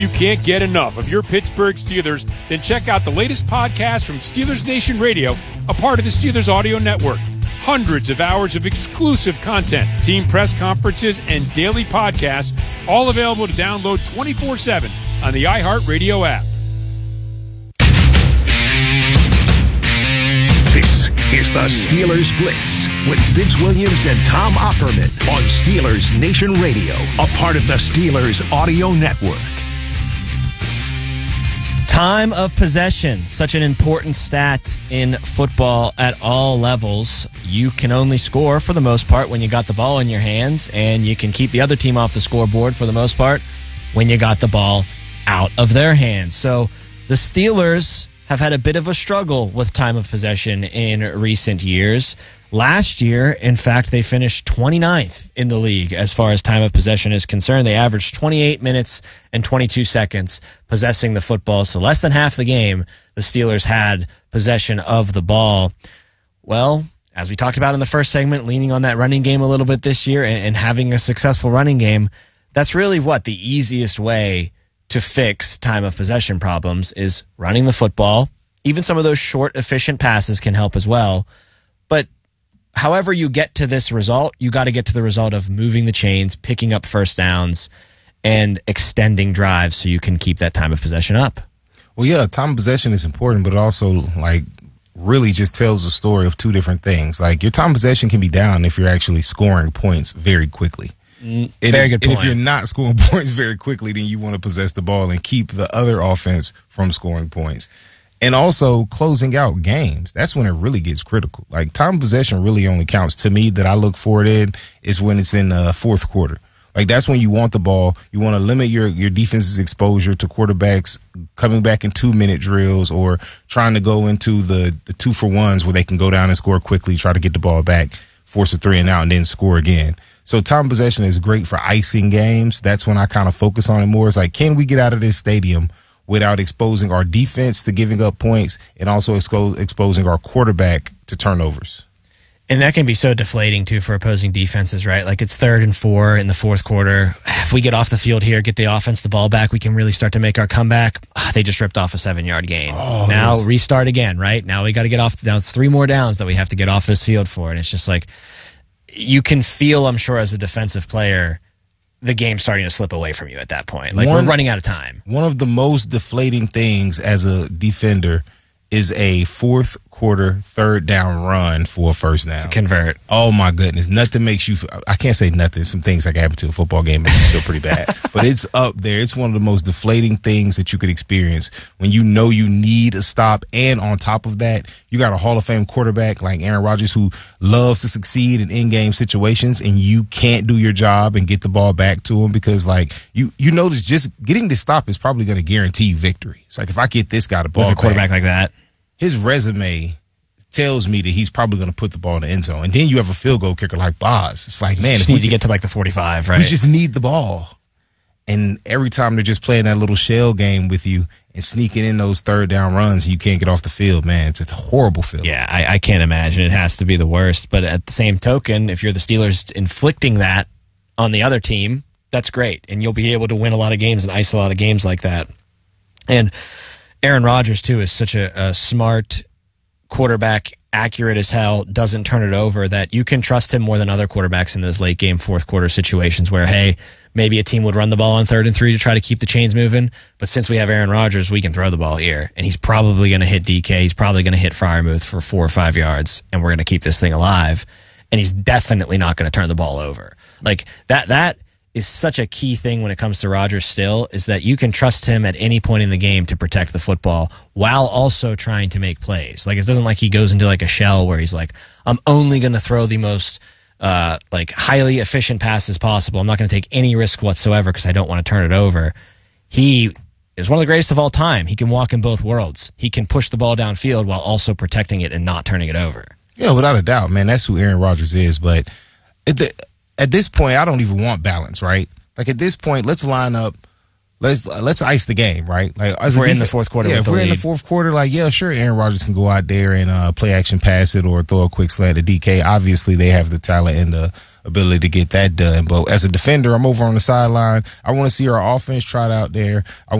You can't get enough of your Pittsburgh Steelers? Then check out the latest podcast from Steelers Nation Radio, a part of the Steelers Audio Network. Hundreds of hours of exclusive content, team press conferences, and daily podcasts, all available to download 24/7 on the iHeartRadio app. This is the Steelers Blitz with Vince Williams and Tom Opperman on Steelers Nation Radio, a part of the Steelers Audio Network. Time of possession, such an important stat in football at all levels. You can only score for the most part when you got the ball in your hands, and you can keep the other team off the scoreboard for the most part when you got the ball out of their hands. So the Steelers have had a bit of a struggle with time of possession in recent years. Last year, in fact, they finished 29th in the league as far as time of possession is concerned. They averaged 28 minutes and 22 seconds possessing the football. So less than half the game, the Steelers had possession of the ball. Well, as we talked about in the first segment, leaning on that running game a little bit this year and having a successful running game, that's really what the easiest way to fix time of possession problems is running the football. Even some of those short, efficient passes can help as well. But however you get to this result, you got to get to the result of moving the chains, picking up first downs, and extending drives so you can keep that time of possession up. Well, yeah, time of possession is important, but it also, really just tells the story of two different things. Like, your time of possession can be down if you're actually scoring points very quickly. Very good point. And if you're not scoring points very quickly, then you want to possess the ball and keep the other offense from scoring points. And also closing out games. That's when it really gets critical. Like, time of possession really only counts to me that I look for it in is when it's in the fourth quarter. Like, that's when you want the ball. You want to limit your defense's exposure to quarterbacks coming back in 2-minute drills or trying to go into the 2-for-1s where they can go down and score quickly, try to get the ball back, force a 3 and out, and then score again. So time of possession is great for icing games. That's when I kind of focus on it more. It's like, can we get out of this stadium without exposing our defense to giving up points and also exposing our quarterback to turnovers? And that can be so deflating, too, for opposing defenses, right? Like, it's 3rd and 4 in the fourth quarter. If we get off the field here, get the offense the ball back, we can really start to make our comeback. They just ripped off a 7-yard gain. Now restart again, right? Now we got to get off. Now it's 3 more downs that we have to get off this field for. And it's just like, you can feel, I'm sure, as a defensive player, the game's starting to slip away from you at that point. Like, we're running out of time. One of the most deflating things as a defender is a fourth quarter, 3rd down run for a first down. To convert. Oh, my goodness. Nothing makes you – I can't say nothing. Some things that can happen to a football game make you feel pretty bad. But it's up there. It's one of the most deflating things that you could experience when you know you need a stop. And on top of that, you got a Hall of Fame quarterback like Aaron Rodgers who loves to succeed in in-game situations, and you can't do your job and get the ball back to him because, like, you notice just getting the stop is probably going to guarantee you victory. It's like, if I get this guy the ball with a quarterback back, like that, his resume tells me that he's probably going to put the ball in the end zone. And then you have a field goal kicker like Boz. It's like, man, you just need to get to like the 45, right? You just need the ball. And every time they're just playing that little shell game with you and sneaking in those 3rd down runs, you can't get off the field, man. It's a horrible feeling. Yeah, I can't imagine. It has to be the worst. But at the same token, if you're the Steelers inflicting that on the other team, that's great. And you'll be able to win a lot of games and ice a lot of games like that. And Aaron Rodgers, too, is such a smart quarterback, accurate as hell, doesn't turn it over, that you can trust him more than other quarterbacks in those late game, fourth quarter situations where, hey, maybe a team would run the ball on 3rd and 3 to try to keep the chains moving. But since we have Aaron Rodgers, we can throw the ball here. And he's probably going to hit DK. He's probably going to hit Freiermuth for 4 or 5 yards. And we're going to keep this thing alive. And he's definitely not going to turn the ball over. Like, that is such a key thing when it comes to Rodgers still, is that you can trust him at any point in the game to protect the football while also trying to make plays. Like, it doesn't like he goes into like a shell where he's like, I'm only going to throw the most highly efficient passes possible. I'm not going to take any risk whatsoever because I don't want to turn it over. He is one of the greatest of all time. He can walk in both worlds. He can push the ball downfield while also protecting it and not turning it over. Yeah, without a doubt, man. That's who Aaron Rodgers is. But at this point, I don't even want balance, right? Like, at this point, let's line up. Let's ice the game, right? Like, if we're in the fourth quarter. Yeah, if we're in the fourth quarter, like, yeah, sure, Aaron Rodgers can go out there and play action pass it or throw a quick slant to DK. Obviously, they have the talent and the ability to get that done. But as a defender, I'm over on the sideline. I want to see our offense trot out there. I